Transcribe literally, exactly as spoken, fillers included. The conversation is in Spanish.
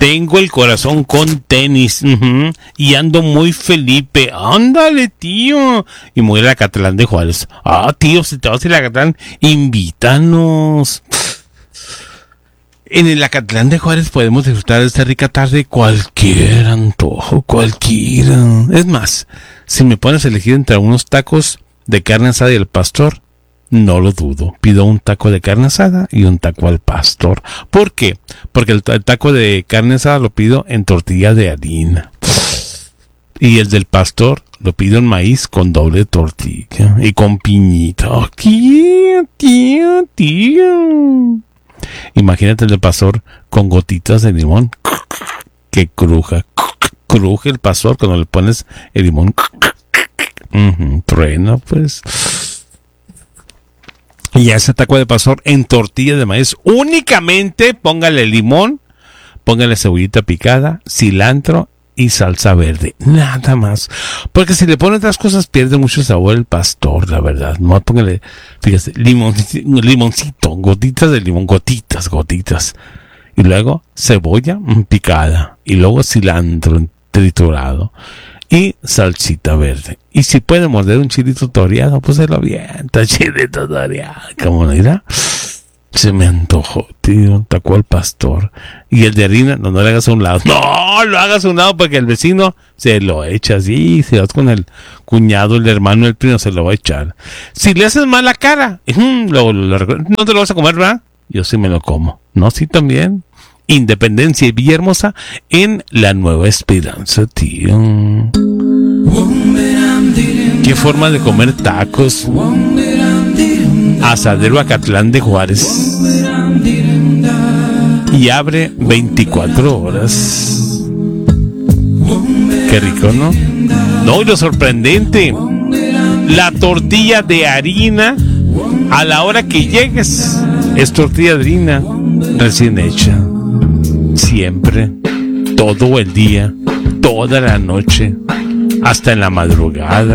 Tengo el corazón con tenis. Uh-huh, y ando muy Felipe. Ándale, tío. Y muy el Acatlán de Juárez. Ah, tío, si te vas a ir a Acatlán, invítanos. En el Acatlán de Juárez podemos disfrutar de esta rica tarde cualquier antojo, cualquiera. Es más, si me pones a elegir entre unos tacos de carne asada y el pastor, no lo dudo. Pido un taco de carne asada y un taco al pastor. ¿Por qué? Porque el, el taco de carne asada lo pido en tortilla de harina. Y el del pastor lo pido en maíz con doble tortilla y con piñita. Oh, tío, tío, tío. Imagínate el del pastor con gotitas de limón. Que cruja. Cruje el pastor cuando le pones el limón. Uh-huh, truena, pues. Y a ese taco de pastor en tortilla de maíz, únicamente póngale limón, póngale cebollita picada, cilantro y salsa verde. Nada más. Porque si le ponen otras cosas pierde mucho sabor el pastor, la verdad. No póngale, fíjate, limoncito, limoncito, gotitas de limón, gotitas, gotitas. Y luego cebolla picada. Y luego cilantro triturado. Y salsita verde. Y si puede morder un chilito toreado, pues se lo avienta, chilito toreado. ¿Cómo no dirá? Se me antojó, tío, taco al pastor. Y el de harina, no, no le hagas a un lado. No, lo hagas a un lado porque el vecino se lo echa así. Si vas con el cuñado, el hermano, el primo, se lo va a echar. Si le haces mala cara, mmm, lo, lo, no te lo vas a comer, ¿verdad? Yo sí me lo como. No, sí, también. Independencia y Villahermosa en La Nueva Esperanza, tío. ¿Qué forma de comer tacos? Asadero Acatlán de Juárez. Y abre veinticuatro horas. Qué rico, ¿no? No, y lo sorprendente, la tortilla de harina a la hora que llegues es tortilla de harina recién hecha. Siempre, todo el día, toda la noche, hasta en la madrugada.